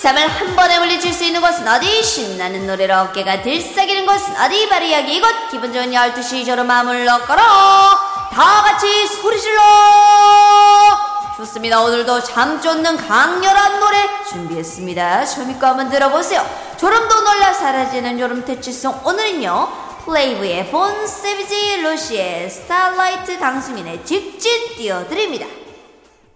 잠을 한 번에 물리칠 수 있는 곳은 어디? 신나는 노래로 어깨가 들썩이는 곳은 어디? 바로 여기 이곳. 기분 좋은 12시 저로 마음을 넣거라. 다 같이 소리 질러. 좋습니다. 오늘도 잠 쫓는 강렬한 노래 준비했습니다. 재밌고 한번 들어보세요. 졸음도 놀라 사라지는 졸음 퇴치송. 오늘은요 플레이브의 본 세비지 로시의 스타라이트 강수민의 직진 띄워드립니다.